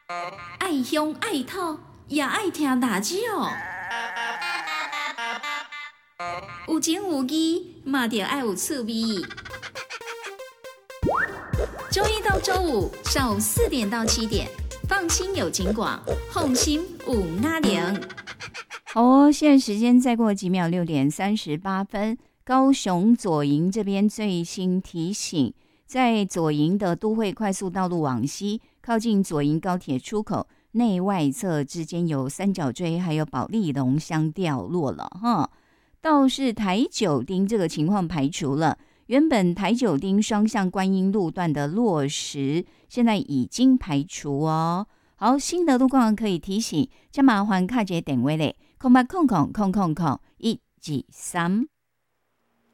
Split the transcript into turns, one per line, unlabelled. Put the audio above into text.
爱乡爱土，也爱听大少。有情有义，嘛着爱有趣味。周一到周五上午4点到7点，放心有景广，放心有阿玲。
好哦，现在时间再过几秒，6点38分，高雄左营这边最新提醒，在左营的都会快速道路往西，靠近左营高铁出口内外侧之间有三角锥，还有保利龙箱掉落了哈。倒是台九丁这个情况排除了，原本台九丁双向观音路段的落石，现在已经排除哦。好，新的路况可以提醒，加麻烦卡节点位嘞，0800000123。